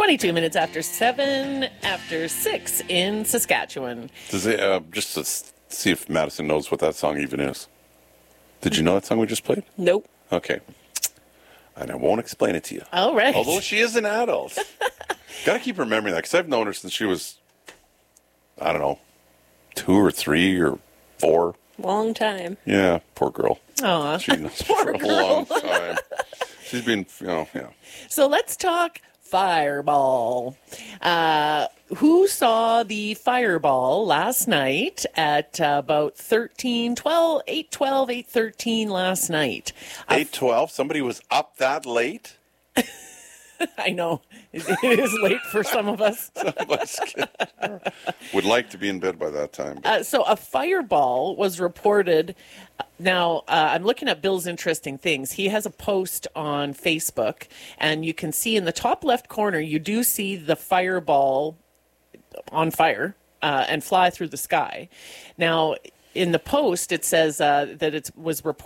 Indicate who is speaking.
Speaker 1: 22 minutes after 7, after 6 in Saskatchewan.
Speaker 2: Does it, just to see if Madison knows what that song even is. Did you know that song we just played?
Speaker 1: Nope.
Speaker 2: Okay. And I won't explain it to you.
Speaker 1: All right.
Speaker 2: Although she is an adult. Got to keep remembering that because I've known her since she was, I don't know, 2 or 3 or 4.
Speaker 1: Long time.
Speaker 2: Yeah, poor girl.
Speaker 1: Aw,
Speaker 2: She's known
Speaker 1: poor
Speaker 2: for a
Speaker 1: girl.
Speaker 2: long time. She's been, yeah.
Speaker 1: So let's talk Fireball. Who saw the Fireball last night at about 8:13 last night?
Speaker 2: 8:12? Somebody was up that late?
Speaker 1: I know. It is late for some of us.
Speaker 2: Would like to be in bed by that time.
Speaker 1: So a fireball was reported. Now, I'm looking at Bill's interesting things. He has a post on Facebook, and you can see in the top left corner, you do see the fireball on fire and fly through the sky. Now, in the post, it says that it was reported